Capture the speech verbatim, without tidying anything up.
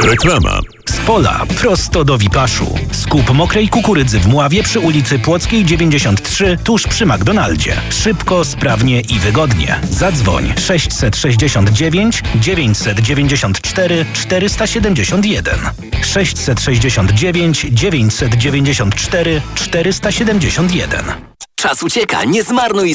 Reklama. Z pola prosto do Wipaszu. Skup mokrej kukurydzy w Mławie przy ulicy Płockiej dziewięćdziesiąt trzy, tuż przy McDonaldzie. Szybko, sprawnie i wygodnie. Zadzwoń sześćset sześćdziesiąt dziewięć dziewięćset dziewięćdziesiąt cztery czterysta siedemdziesiąt jeden. sześćset sześćdziesiąt dziewięć dziewięćset dziewięćdziesiąt cztery czterysta siedemdziesiąt jeden. Czas ucieka, nie zmarnuj